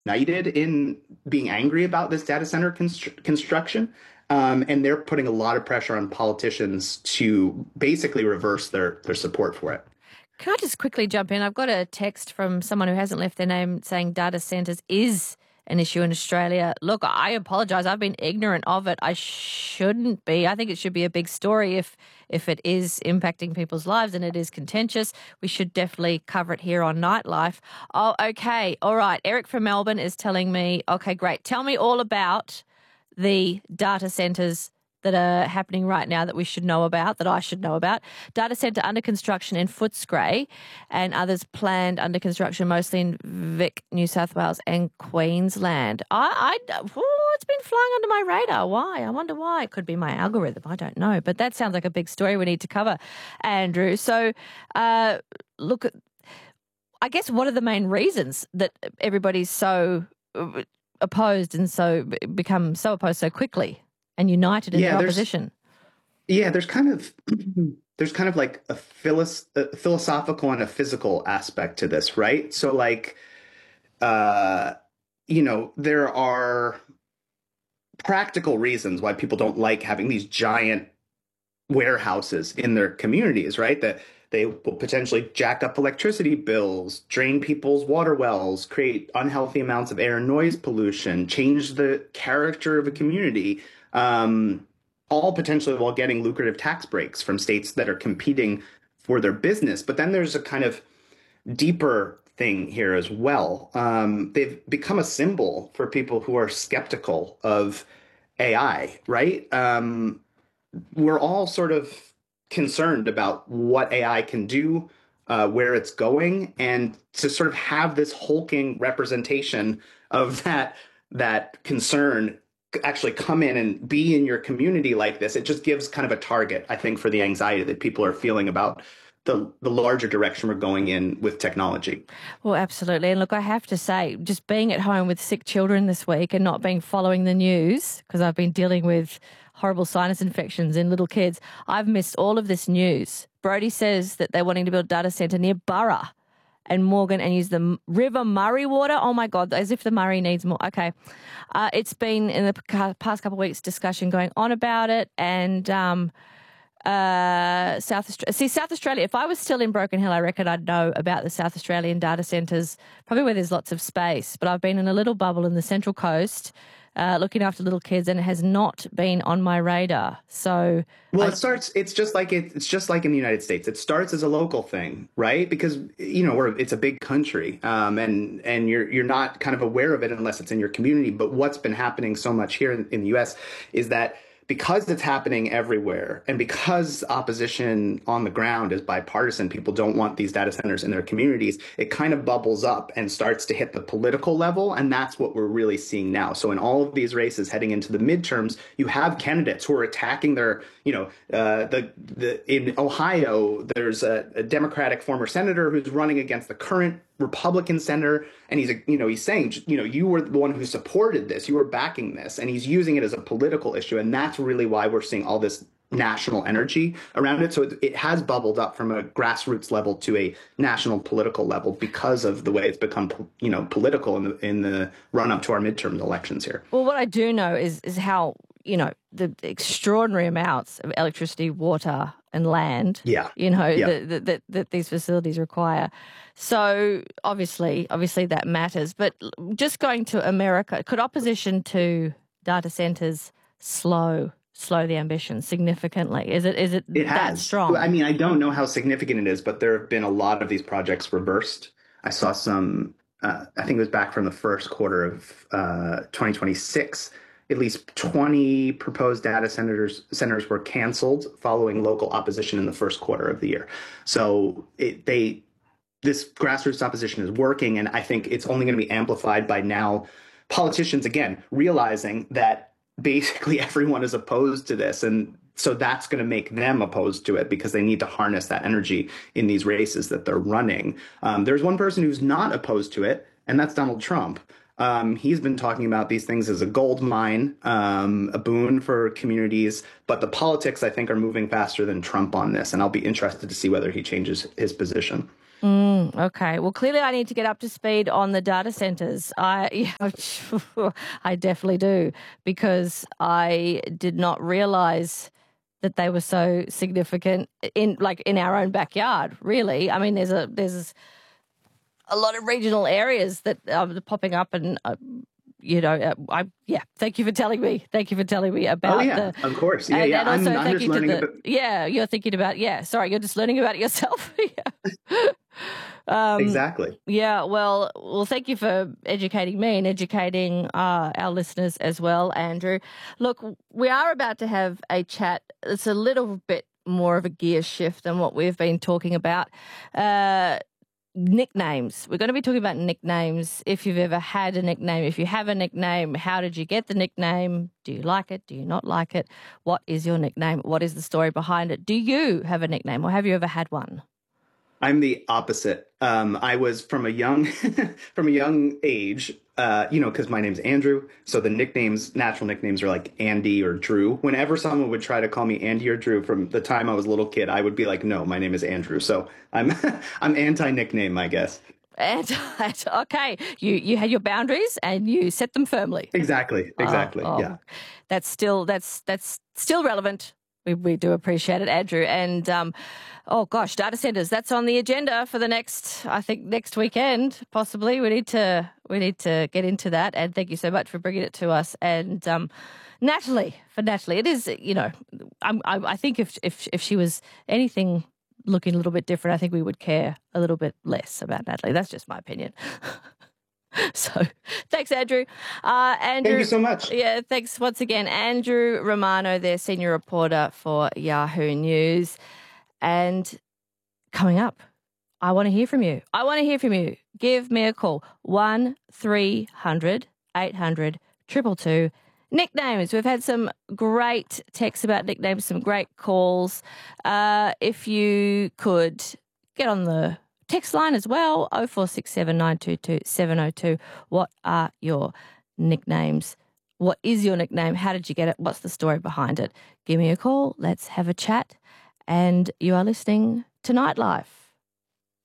united in being angry about this data center construction. And they're putting a lot of pressure on politicians to basically reverse their support for it. Can I just quickly jump in? I've got a text from someone who hasn't left their name saying data centers is an issue in Australia. Look, I apologise. I've been ignorant of it. I shouldn't be. I think it should be a big story if it is impacting people's lives and it is contentious. We should definitely cover it here on Nightlife. Oh, okay. All right. Eric from Melbourne is telling me, okay, great. Tell me all about the data centers that are happening right now that we should know about, that I should know about. Data centre under construction in Footscray and others planned under construction mostly in Vic, New South Wales and Queensland. It's been flying under my radar. Why? I wonder why. It could be my algorithm. I don't know. But that sounds like a big story we need to cover, Andrew. So look, I guess what are the main reasons that everybody's so opposed and so become so opposed so quickly and united in their opposition? There's kind of like a philosophical and a physical aspect to this, right? So like, there are practical reasons why people don't like having these giant warehouses in their communities, right? That they will potentially jack up electricity bills, drain people's water wells, create unhealthy amounts of air and noise pollution, change the character of a community, all potentially while getting lucrative tax breaks from states that are competing for their business. But then there's a kind of deeper thing here as well. They've become a symbol for people who are skeptical of AI, right? We're all sort of concerned about what AI can do, where it's going, and to sort of have this hulking representation of that concern actually come in and be in your community like this, it just gives kind of a target, I think, for the anxiety that people are feeling about the larger direction we're going in with technology. Well, absolutely. And look, I have to say, just being at home with sick children this week and not being following the news, because I've been dealing with horrible sinus infections in little kids, I've missed all of this news. Brodie says that they're wanting to build a data centre near Burra and Morgan and use the River Murray water. Oh, my God, as if the Murray needs more. Okay. It's been in the past couple of weeks discussion going on about it, and South Australia, if I was still in Broken Hill, I reckon I'd know about the South Australian data centres, probably where there's lots of space. But I've been in a little bubble in the Central Coast looking after little kids, and it has not been on my radar. So, well, it's just like in the United States. It starts as a local thing, right? Because it's a big country, and you're not kind of aware of it unless it's in your community. But what's been happening so much here in the U.S. is that because it's happening everywhere, and because opposition on the ground is bipartisan, people don't want these data centers in their communities, it kind of bubbles up and starts to hit the political level. And that's what we're really seeing now. So in all of these races heading into the midterms, you have candidates who are attacking their, in Ohio, there's a Democratic former senator who's running against the current Republican senator, and he's saying, you were the one who supported this, you were backing this, and he's using it as a political issue, and that's really why we're seeing all this national energy around it. So it has bubbled up from a grassroots level to a national political level because of the way it's become, political in the run up to our midterm elections here. Well, what I do know is how the extraordinary amounts of electricity, water, and land, that these facilities require. So obviously that matters. But just going to America, could opposition to data centers slow the ambition significantly? Is it that strong? I mean, I don't know how significant it is, but there have been a lot of these projects reversed. I saw some, I think it was back from the first quarter of 2026. At least 20 proposed data centers were canceled following local opposition in the first quarter of the year. So this grassroots opposition is working, and I think it's only going to be amplified by now politicians, again, realizing that basically everyone is opposed to this. And so that's going to make them opposed to it because they need to harness that energy in these races that they're running. There's one person who's not opposed to it, and that's Donald Trump. He's been talking about these things as a gold mine, a boon for communities, but the politics, I think, are moving faster than Trump on this, and I'll be interested to see whether he changes his position. Okay. Well, clearly I need to get up to speed on the data centers. I definitely do, because I did not realize that they were so significant in our own backyard, really. I mean, there's a lot of regional areas that are popping up, and thank you for telling me. Thank you for telling me about of course. Yeah, and yeah. also I'm thank just you to learning you're thinking about, sorry, you're just learning about it yourself. exactly. Yeah, well, thank you for educating me and educating our listeners as well, Andrew. Look, we are about to have a chat. It's a little bit more of a gear shift than what we've been talking about. Nicknames. We're going to be talking about nicknames. If you've ever had a nickname, if you have a nickname, how did you get the nickname? Do you like it? Do you not like it? What is your nickname? What is the story behind it? Do you have a nickname, or have you ever had one? I'm the opposite. I was from a young age, because my name's Andrew. So the natural nicknames are like Andy or Drew. Whenever someone would try to call me Andy or Drew from the time I was a little kid, I would be like, no, my name is Andrew. So I'm I'm anti-nickname, I guess. And okay, you had your boundaries and you set them firmly. Exactly. Yeah. That's still relevant. We do appreciate it, Andrew. And data centers, that's on the agenda for the next weekend, possibly. We need to get into that. And thank you so much for bringing it to us. And Natalie, it is, I think if she was anything looking a little bit different, I think we would care a little bit less about Natalie. That's just my opinion. So thanks, Andrew. Andrew. Thank you so much. Yeah, thanks once again. Andrew Romano, their senior reporter for Yahoo News. And coming up, I want to hear from you. Give me a call. 1300 800 222. Nicknames. We've had some great texts about nicknames, some great calls. If you could get on the text line as well, 0467 922 702. What are your nicknames? What is your nickname? How did you get it? What's the story behind it? Give me a call. Let's have a chat. And you are listening to Nightlife.